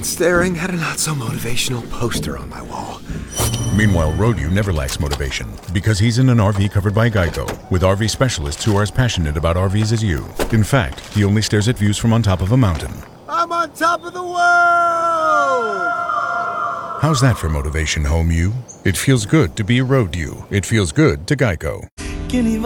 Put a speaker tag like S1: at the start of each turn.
S1: staring at a not-so-motivational poster on my wall.
S2: Meanwhile, Road-U never lacks motivation because he's in an RV covered by Geico, with RV specialists who are as passionate about RVs as you. In fact, he only stares at views from on top of a mountain.
S1: I'm on top of the world!
S2: How's that for motivation, Home U? It feels good to be Road-U. It feels good to Geico.